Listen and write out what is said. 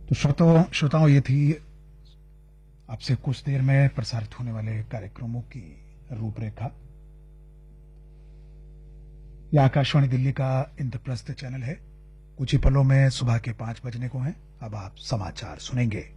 तो श्रोताओं ये थी आपसे कुछ देर में प्रसारित होने वाले कार्यक्रमों की रूपरेखा। यह आकाशवाणी दिल्ली का इंद्रप्रस्थ चैनल है। कुछ ही पलों में सुबह के 5 बजने को हैं। अब आप समाचार सुनेंगे।